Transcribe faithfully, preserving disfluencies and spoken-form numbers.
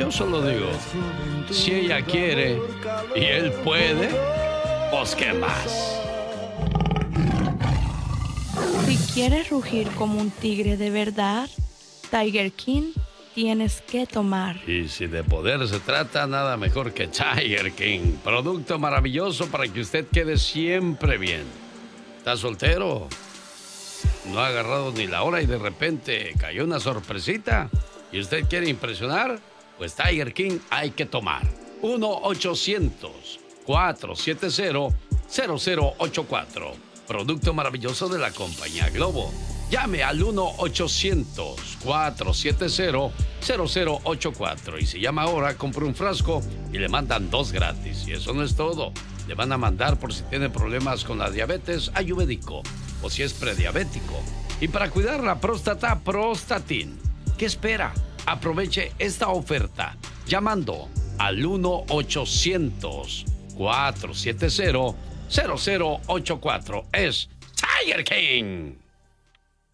Yo solo digo, si ella quiere y él puede, pues qué más. Si quieres rugir como un tigre de verdad, Tiger King tienes que tomar. Y si de poder se trata, nada mejor que Tiger King. Producto maravilloso para que usted quede siempre bien. ¿Está soltero? No ha agarrado ni la hora y de repente cayó una sorpresita y usted quiere impresionar, pues Tiger King hay que tomar. uno ochocientos, cuatro siete cero, cero cero ocho cuatro. Producto maravilloso de la compañía Globo. Llame al uno ochocientos, cuatro siete cero, cero cero ocho cuatro. Y si llama ahora, compre un frasco y le mandan dos gratis. Y eso no es todo. Le van a mandar, por si tiene problemas con la diabetes, ayurvédico. O si es prediabético. Y para cuidar la próstata, Prostatin. ¿Qué espera? Aproveche esta oferta llamando al uno ochocientos, cuatro siete cero, cero cero ocho cuatro. Es Tiger King.